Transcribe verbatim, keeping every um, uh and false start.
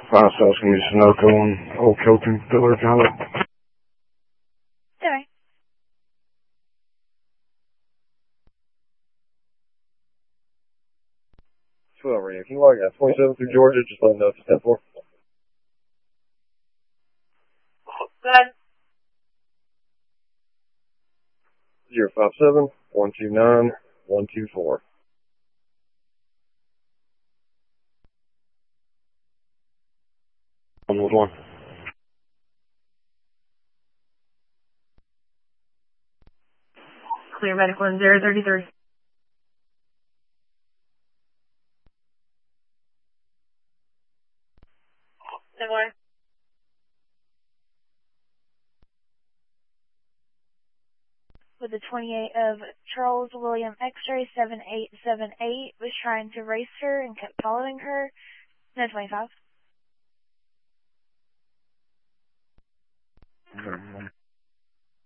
Five South's gonna be Sunoco and Old Coking Filler Pilot. Sorry. twelve radio. Can you log out twenty-seven through Georgia? Just let me know if it's step four. Good. zero five seven, one two nine, one two four. One with one. Clear medical one zero thirty-three. Similar. With the twenty-eight of Charles William X-ray seven eight seven eight, was trying to race her and kept following her. No twenty-five.